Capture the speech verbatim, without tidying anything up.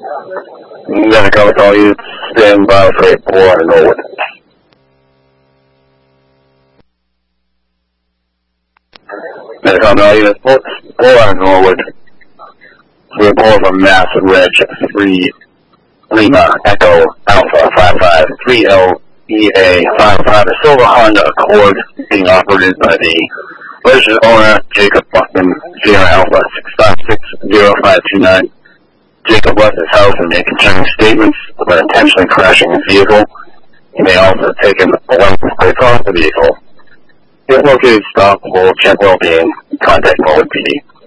Medical call you, stand by for eight four on Norwood. Medical call you, four on Norwood. Report from Mass Reg three Lima Echo Alpha five five three L E A five five, a silver Honda Accord being operated by the registered owner Jacob Buckman, Sierra Alpha six five six zero five two nine. Jacob left his house and made concerning statements about intentionally crashing his vehicle. He may also have taken the license plate off the vehicle. He is located stop, hold, check well-being, contact Norwood P D.